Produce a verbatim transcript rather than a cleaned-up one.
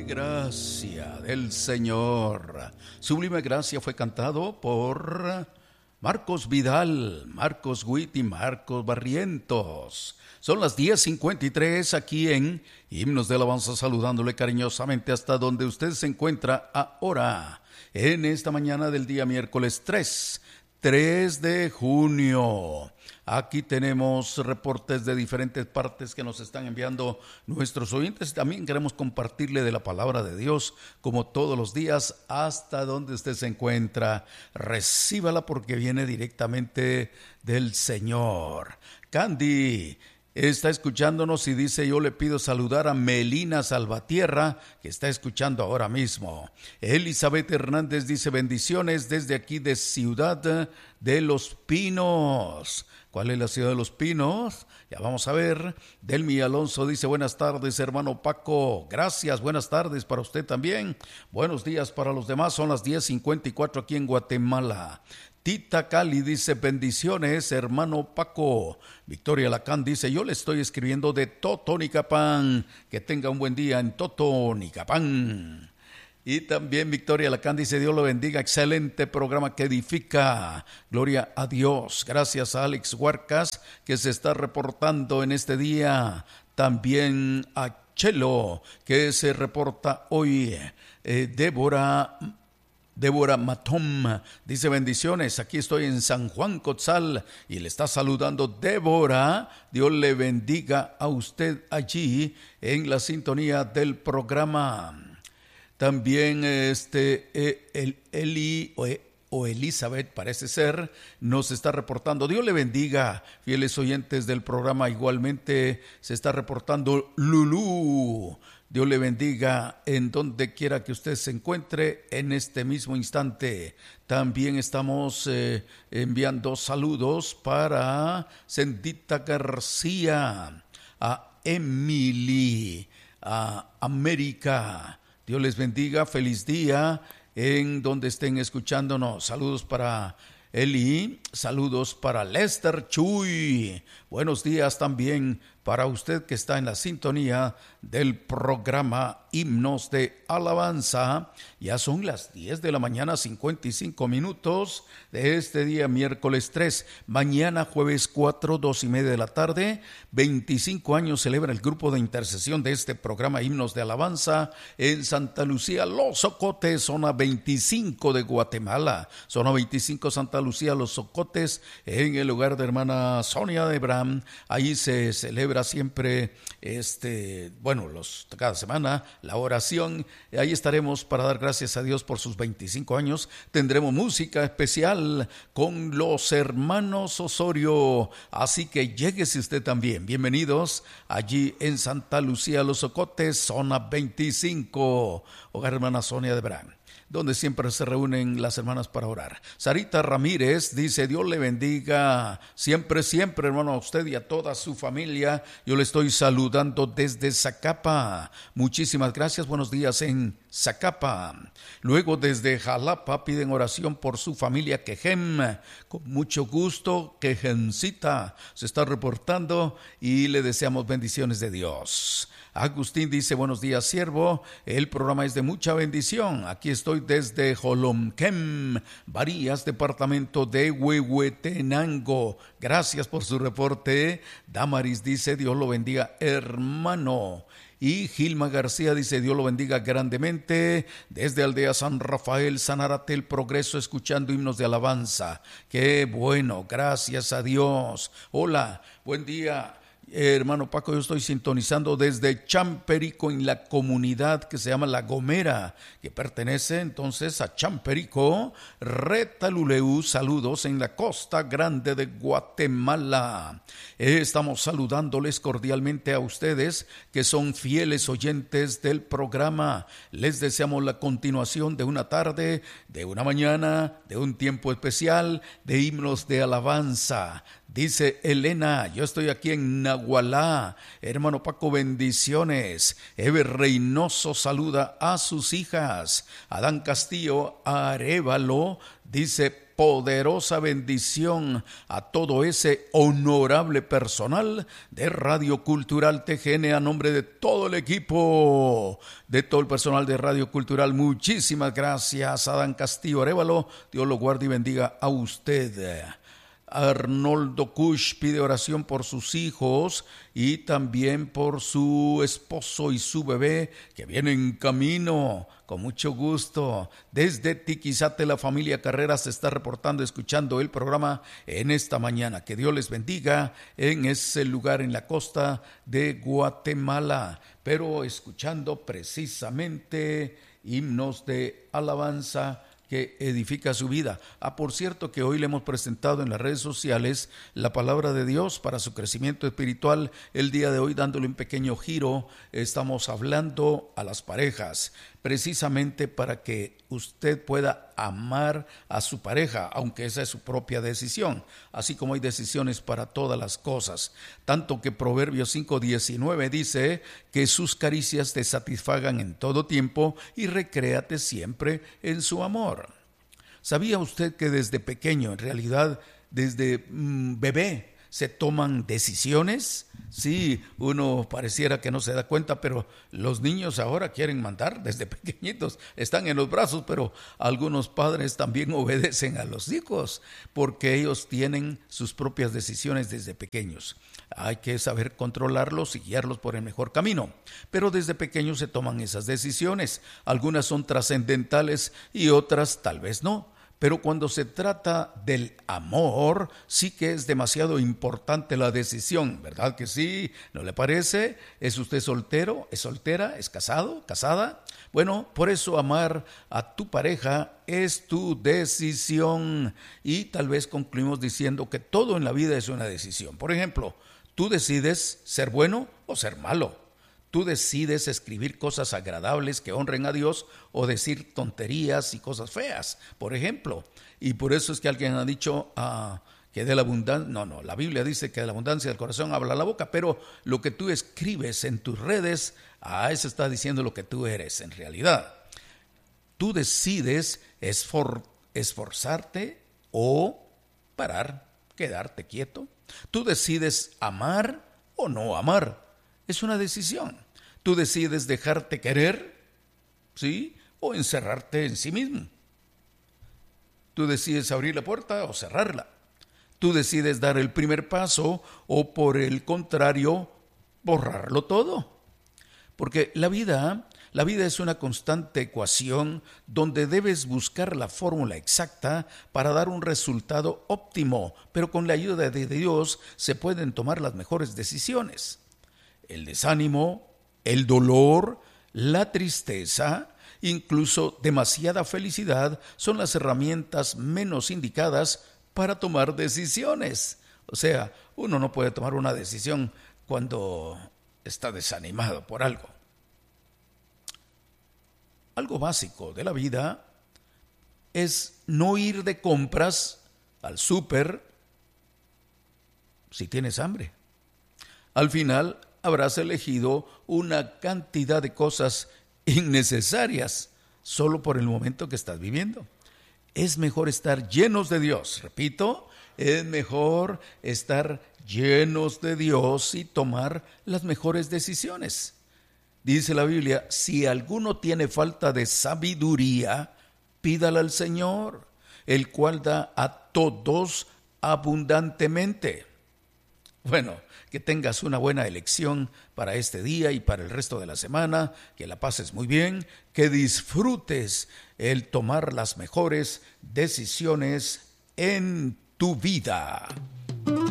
Gracia del Señor. Sublime Gracia fue cantado por Marcos Vidal, Marcos Witt y Marcos Barrientos. Son las diez cincuenta y tres aquí en Himnos de Alabanza, saludándole cariñosamente hasta donde usted se encuentra ahora, en esta mañana del día miércoles tres de junio. Aquí tenemos reportes de diferentes partes que nos están enviando nuestros oyentes. También queremos compartirle de la palabra de Dios, como todos los días, hasta donde usted se encuentra. Recíbala porque viene directamente del Señor. Candy está escuchándonos y dice: yo le pido saludar a Melina Salvatierra, que está escuchando ahora mismo. Elizabeth Hernández dice: bendiciones desde aquí de Ciudad de los Pinos. ¿Cuál es la Ciudad de los Pinos? Ya vamos a ver. Delmi Alonso dice: buenas tardes, hermano Paco. Gracias, buenas tardes para usted también. Buenos días para los demás. Son las diez cincuenta y cuatro aquí en Guatemala. Tita Cali dice: bendiciones, hermano Paco. Victoria Lacán dice: yo le estoy escribiendo de Totonicapán. Que tenga un buen día en Totonicapán. Y también Victoria Lacán dice: Dios lo bendiga, excelente programa que edifica. Gloria a Dios. Gracias a Alex Huarcas, que se está reportando en este día. También a Chelo, que se reporta hoy. Eh, Débora... Débora Matom dice: bendiciones, aquí estoy en San Juan Cotzal y le está saludando Débora. Dios le bendiga a usted allí en la sintonía del programa. También este el, Eli o, o Elizabeth, parece ser, nos está reportando. Dios le bendiga, fieles oyentes del programa. Igualmente se está reportando Lulú. Dios le bendiga en donde quiera que usted se encuentre en este mismo instante. También estamos eh, enviando saludos para Sendita García, a Emily, a América. Dios les bendiga, feliz día en donde estén escuchándonos. Saludos para Eli, saludos para Lester Chuy. Buenos días también para usted que está en la sintonía del programa Himnos de Alabanza. Ya son las diez de la mañana, cincuenta y cinco minutos de este día miércoles tres. Mañana jueves cuatro, dos y media de la tarde, veinticinco años celebra el grupo de intercesión de este programa Himnos de Alabanza en Santa Lucía, Los Ocotes, zona veinticinco de Guatemala. Zona veinticinco, Santa Lucía, Los Ocotes, en el hogar de hermana Sonia de Bram. Ahí se celebra siempre, este, bueno, los, cada semana, la oración. Ahí estaremos para dar gracias a Dios por sus veinticinco años. Tendremos música especial con los hermanos Osorio. Así que lléguese usted también. Bienvenidos allí en Santa Lucía, Los Ocotes, zona veinticinco, hogar hermana Sonia de Bram, donde siempre se reúnen las hermanas para orar. Sarita Ramírez dice: Dios le bendiga siempre, siempre, hermano, a usted y a toda su familia. Yo le estoy saludando desde Zacapa. Muchísimas gracias, buenos días en Zacapa. Luego desde Jalapa piden oración por su familia Quejem. Con mucho gusto, Quejemcita se está reportando y le deseamos bendiciones de Dios. Agustín dice: buenos días, siervo, el programa es de mucha bendición. Aquí estoy desde Jolomquem, Varías, departamento de Huehuetenango. Gracias por su reporte. Damaris dice: Dios lo bendiga, hermano. Y Gilma García dice: Dios lo bendiga grandemente desde Aldea San Rafael, Sanarate, El Progreso, escuchando himnos de alabanza. Qué bueno, gracias a Dios. Hola, buen día. Eh, hermano Paco, yo estoy sintonizando desde Champerico, en la comunidad que se llama La Gomera, que pertenece entonces a Champerico, Retaluleu. Saludos en la costa grande de Guatemala. Eh, estamos saludándoles cordialmente a ustedes que son fieles oyentes del programa. Les deseamos la continuación de una tarde, de una mañana, de un tiempo especial, de himnos de alabanza. Dice Elena, yo estoy aquí en Nahualá. Hermano Paco, bendiciones. Ever Reynoso saluda a sus hijas. Adán Castillo Arévalo dice, poderosa bendición a todo ese honorable personal de Radio Cultural T G N a nombre de todo el equipo, de todo el personal de Radio Cultural. Muchísimas gracias, Adán Castillo Arévalo. Dios lo guarde y bendiga a usted. Arnoldo Kush pide oración por sus hijos y también por su esposo y su bebé que vienen en camino. Con mucho gusto. Desde Tiquizate, la familia Carreras se está reportando, escuchando el programa en esta mañana. Que Dios les bendiga en ese lugar en la costa de Guatemala, pero escuchando precisamente himnos de alabanza que edifica su vida. Ah, por cierto que hoy le hemos presentado en las redes sociales la palabra de Dios para su crecimiento espiritual. El día de hoy, dándole un pequeño giro, estamos hablando a las parejas, precisamente para que usted pueda amar a su pareja, aunque esa es su propia decisión, así como hay decisiones para todas las cosas. Tanto que Proverbios cinco diecinueve dice que sus caricias te satisfagan en todo tiempo y recréate siempre en su amor. ¿Sabía usted que desde pequeño, en realidad desde mmm, bebé, se toman decisiones? Sí, uno pareciera que no se da cuenta, pero los niños ahora quieren mandar desde pequeñitos, están en los brazos, pero algunos padres también obedecen a los hijos porque ellos tienen sus propias decisiones desde pequeños. Hay que saber controlarlos y guiarlos por el mejor camino, pero desde pequeños se toman esas decisiones. Algunas son trascendentales y otras tal vez no. Pero cuando se trata del amor, sí que es demasiado importante la decisión, ¿verdad que sí? ¿No le parece? ¿Es usted soltero? ¿Es soltera? ¿Es casado? ¿Casada? Bueno, por eso amar a tu pareja es tu decisión. Y tal vez concluimos diciendo que todo en la vida es una decisión. Por ejemplo, tú decides ser bueno o ser malo. Tú decides escribir cosas agradables que honren a Dios o decir tonterías y cosas feas, por ejemplo. Y por eso es que alguien ha dicho ah, que de la abundancia, no, no, la Biblia dice que de la abundancia del corazón habla la boca, pero lo que tú escribes en tus redes, ah, eso está diciendo lo que tú eres en realidad. Tú decides esfor, esforzarte o parar, quedarte quieto. Tú decides amar o no amar. Es una decisión. Tú decides dejarte querer, ¿sí? O encerrarte en sí mismo. Tú decides abrir la puerta o cerrarla. Tú decides dar el primer paso o, por el contrario, borrarlo todo. Porque la vida, la vida es una constante ecuación donde debes buscar la fórmula exacta para dar un resultado óptimo, pero con la ayuda de Dios se pueden tomar las mejores decisiones. El desánimo, el dolor, la tristeza, incluso demasiada felicidad son las herramientas menos indicadas para tomar decisiones. O sea, uno no puede tomar una decisión cuando está desanimado por algo. Algo básico de la vida es no ir de compras al súper si tienes hambre. Al final habrás elegido una cantidad de cosas innecesarias solo por el momento que estás viviendo. Es mejor estar llenos de Dios, repito, es mejor estar llenos de Dios y tomar las mejores decisiones. Dice la Biblia, si alguno tiene falta de sabiduría, pídala al Señor, el cual da a todos abundantemente. Bueno, que tengas una buena elección para este día y para el resto de la semana, que la pases muy bien, que disfrutes el tomar las mejores decisiones en tu vida.